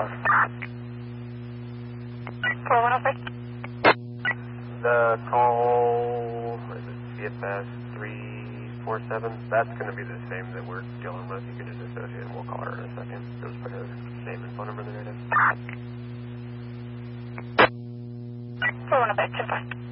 4106. The call, what is it, CFS 347, that's going to be the same that we're dealing with. You can just associate and we'll call her in a second. It was put her name and phone number in the narrative. 4106, 25.